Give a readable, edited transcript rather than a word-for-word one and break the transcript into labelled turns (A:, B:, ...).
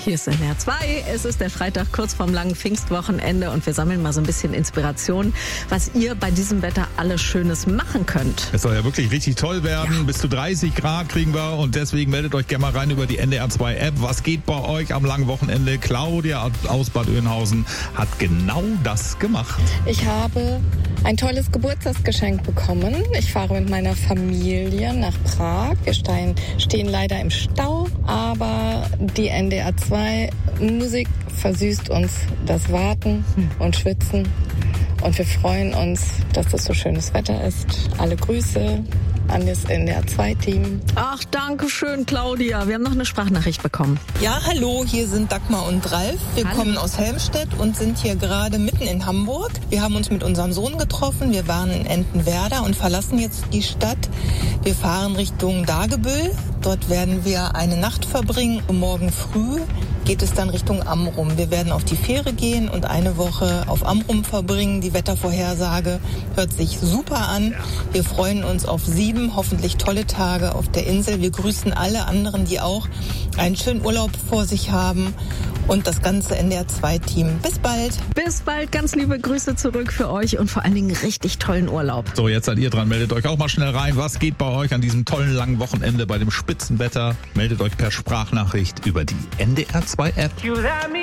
A: Hier ist NDR 2. Es ist der Freitag kurz vorm langen Pfingstwochenende und wir sammeln mal so ein bisschen Inspiration, was ihr bei diesem Wetter alles Schönes machen könnt.
B: Es soll ja wirklich richtig toll werden. Ja. Bis zu 30 Grad kriegen wir und deswegen meldet euch gerne mal rein über die NDR 2 App. Was geht bei euch am langen Wochenende? Claudia aus Bad Oeynhausen hat genau das gemacht.
C: Ich habe ein tolles Geburtstagsgeschenk bekommen. Ich fahre mit meiner Familie nach Prag. Wir stehen leider im Stau, aber die NDR 2 Musik versüßt uns das Warten und Schwitzen. Und wir freuen uns, dass das so schönes Wetter ist. Alle Grüße an das NDR 2 Team.
A: Ach, danke schön, Claudia. Wir haben noch eine Sprachnachricht bekommen.
D: Ja, hallo, hier sind Dagmar und Ralf. Wir kommen aus Helmstedt und sind hier gerade mitten in Hamburg. Wir haben uns mit unserem Sohn getroffen. Wir waren in Entenwerder und verlassen jetzt die Stadt. Wir fahren Richtung Dagebüll. Dort werden wir eine Nacht verbringen. Und morgen früh geht es dann Richtung Amrum. Wir werden auf die Fähre gehen und eine Woche auf Amrum verbringen. Die Wettervorhersage hört sich super an. Wir freuen uns auf 7 hoffentlich tolle Tage auf der Insel. Wir grüßen alle anderen, die auch einen schönen Urlaub vor sich haben und das ganze NDR 2 Team. Bis bald.
A: Bis bald. Ganz liebe Grüße zurück für euch und vor allen Dingen richtig tollen Urlaub.
B: So, jetzt seid ihr dran. Meldet euch auch mal schnell rein. Was geht bei euch an diesem tollen langen Wochenende bei dem Spitzenwetter? Meldet euch per Sprachnachricht über die NDR 2 App.